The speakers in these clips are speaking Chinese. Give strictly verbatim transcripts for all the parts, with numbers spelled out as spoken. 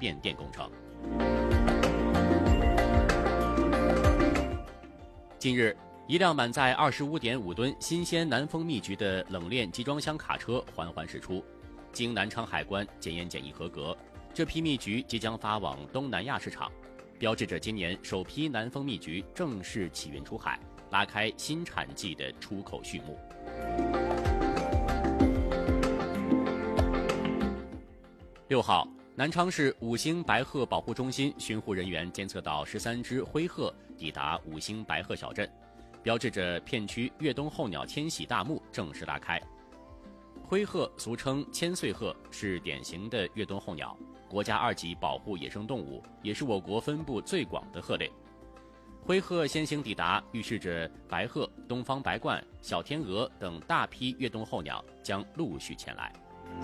变电工程。近日，一辆满载 二十五点五吨新鲜南丰蜜橘的冷链集装箱卡车缓缓驶出，经南昌海关检验检疫合格，这批蜜橘即将发往东南亚市场，标志着今年首批南丰蜜橘正式起运出海，拉开新产季的出口序幕。六号，南昌市五星白鹤保护中心巡护人员监测到十三只灰鹤抵达五星白鹤小镇，标志着片区越冬候鸟迁徙大幕正式拉开。灰鹤俗称千岁鹤，是典型的越冬候鸟，国家二级保护野生动物，也是我国分布最广的鹤类。灰鹤先行抵达，预示着白鹤、东方白鹳、小天鹅等大批越冬候鸟将陆续前来。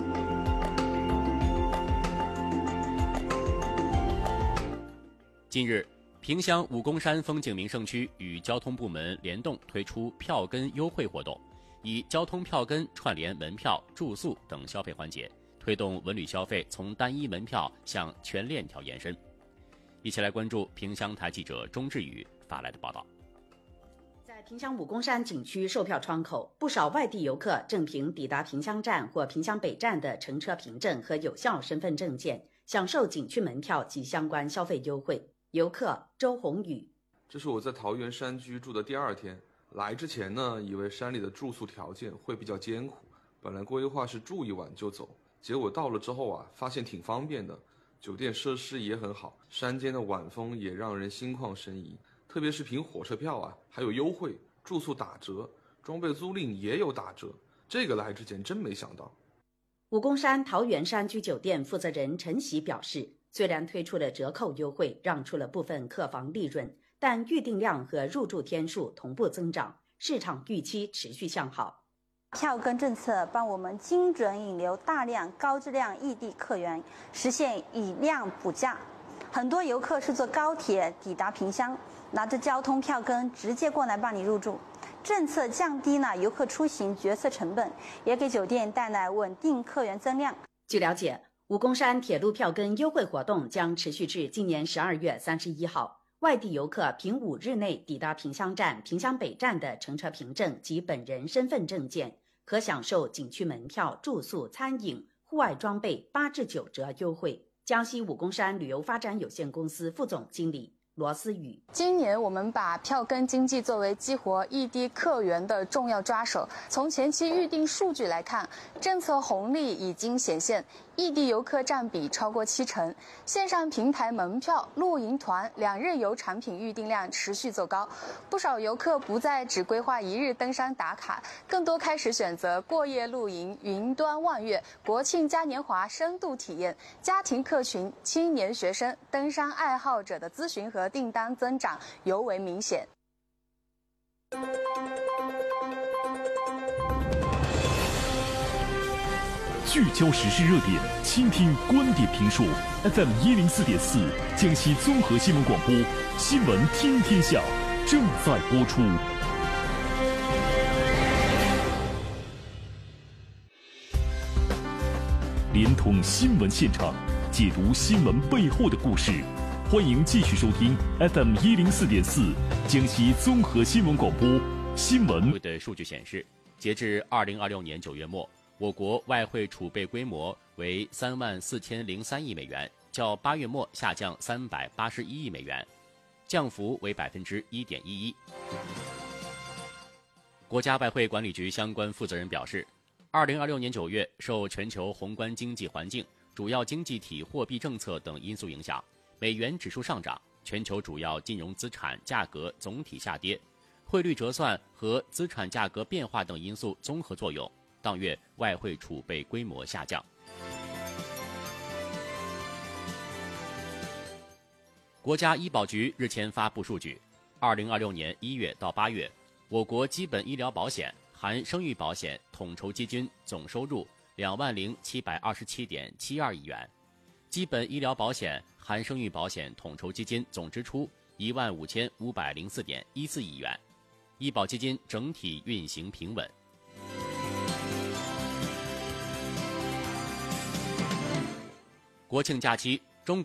近日，萍乡武功山风景名胜区与交通部门联动推出票根优惠活动，以交通票根串联门票、住宿等消费环节，推动文旅消费从单一门票向全链条延伸。一起来关注萍乡台记者钟志宇发来的报道。 在萍乡武功山景区售票窗口，不少外地游客正凭抵达萍乡站或萍乡北站的乘车凭证和有效身份证件，享受景区门票及相关消费优惠。游客周宏宇： 这是我在桃源山居住的第二天，来之前呢，以为山里的住宿条件会比较艰苦，本来规划是住一晚就走，结果到了之后啊，发现挺方便的，酒店设施也很好，山间的晚风也让人心旷神怡，特别是凭火车票啊，还有优惠，住宿打折，装备租赁也有打折，这个来之前真没想到。 武功山桃源山居酒店负责人陈喜表示，虽然推出了折扣优惠，让出了部分客房利润，但预订量和入住天数同步增长，市场预期持续向好。 票根政策帮我们精准引流大量高质量异地客源，实现以量补价。很多游客是坐高铁抵达萍乡，拿着交通票根直接过来办理入住。政策降低了游客出行决策成本，也给酒店带来稳定客源增量。 据了解，武功山铁路票根优惠活动将持续至今年十二月三十一号。外地游客凭五日内抵达萍乡站、萍乡北站的乘车凭证及本人身份证件，可享受景区门票、住宿、餐饮、户外装备八至九折优惠。江西武功山旅游发展有限公司副总经理罗思雨： 今年我们把票根经济作为激活异地客源的重要抓手。从前期预订数据来看，政策红利已经显现，异地游客占比超过七成。线上平台门票、露营团、两日游产品预订量持续走高，不少游客不再只规划一日登山打卡，更多开始选择过夜露营、云端望月、国庆嘉年华深度体验。家庭客群、青年学生、登山爱好者的咨询和订单增长尤为明显。 聚焦时事热点，倾听观点评述。F M 一零四点四，江西综合新闻广播，新闻听天下正在播出。连通新闻现场，解读新闻背后的故事。欢迎继续收听 F M 一零四点四，江西综合新闻广播新闻。 的数据显示，截至二零二六年九月末，我国外汇储备规模为三万四千零三亿美元，较八月末下降三百八十一亿美元，降幅为百分之一点一一。国家外汇管理局相关负责人表示，二零二六年九月，受全球宏观经济环境、主要经济体货币政策等因素影响，美元指数上涨，全球主要金融资产价格总体下跌，汇率折算和资产价格变化等因素综合作用，当月外汇储备规模下降。国家医保局日前发布数据，二零二六年一月到八月，我国基本医疗保险含生育保险统筹基金总收入两万零七百二十七点七二亿元，基本医疗保险含生育保险统筹基金总支出一万五千五百零四点一四亿元，医保基金整体运行平稳。国庆假期，